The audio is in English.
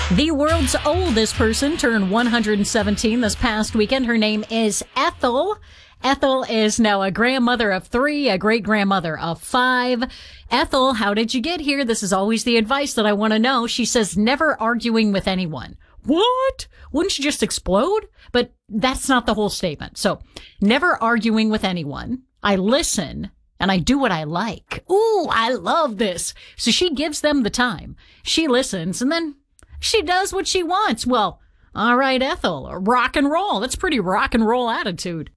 The world's oldest person turned 117 this past weekend. Her name is Ethel. Ethel is now a grandmother of 3, a great-grandmother of 5. Ethel, how did you get here? This is always the advice that I want to know. She says, never arguing with anyone. What? Wouldn't you just explode? But that's not the whole statement. So, never arguing with anyone. I listen, and I do what I like. Ooh, I love this. So she gives them the time. She listens, and then she does what she wants. Well, all right, Ethel, rock and roll. That's pretty rock and roll attitude.